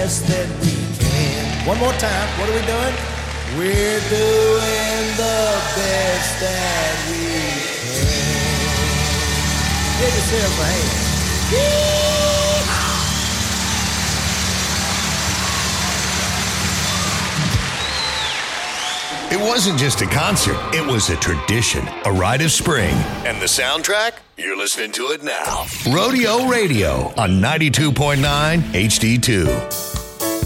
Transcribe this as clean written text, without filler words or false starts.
best that we can. One more time. What are we doing? We're doing the best that we can. Give yourself a hand. It wasn't just a concert, it was a tradition, a rite of spring. And the soundtrack? You're listening to it now. Rodeo Radio on 92.9 HD2.